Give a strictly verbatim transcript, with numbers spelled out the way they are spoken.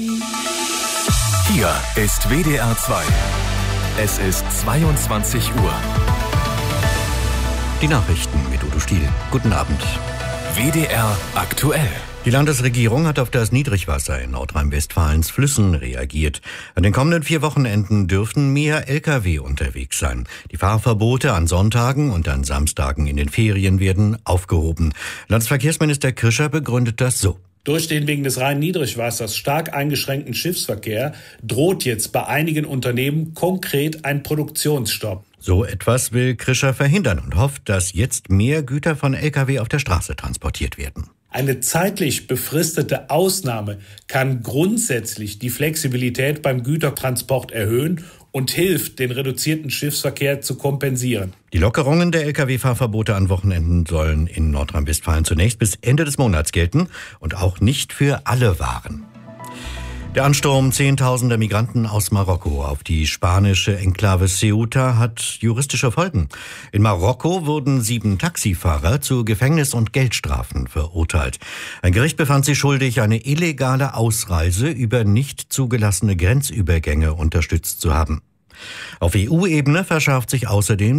Hier ist W D R zwei. Es ist zweiundzwanzig Uhr. Die Nachrichten mit Udo Stiel. Guten Abend. W D R aktuell. Die Landesregierung hat auf das Niedrigwasser in Nordrhein-Westfalens Flüssen reagiert. An den kommenden vier Wochenenden dürfen mehr L K W unterwegs sein. Die Fahrverbote an Sonntagen und an Samstagen in den Ferien werden aufgehoben. Landesverkehrsminister Krischer begründet das so. Durch den wegen des Rhein-Niedrigwassers stark eingeschränkten Schiffsverkehr droht jetzt bei einigen Unternehmen konkret ein Produktionsstopp. So etwas will Krischer verhindern und hofft, dass jetzt mehr Güter von L K W auf der Straße transportiert werden. Eine zeitlich befristete Ausnahme kann grundsätzlich die Flexibilität beim Gütertransport erhöhen und hilft, den reduzierten Schiffsverkehr zu kompensieren. Die Lockerungen der L K W-Fahrverbote an Wochenenden sollen in Nordrhein-Westfalen zunächst bis Ende des Monats gelten und auch nicht für alle Waren. Der Ansturm zehntausender Migranten aus Marokko auf die spanische Enklave Ceuta hat juristische Folgen. In Marokko wurden sieben Taxifahrer zu Gefängnis- und Geldstrafen verurteilt. Ein Gericht befand sie schuldig, eine illegale Ausreise über nicht zugelassene Grenzübergänge unterstützt zu haben. Auf E U-Ebene verschärft sich außerdem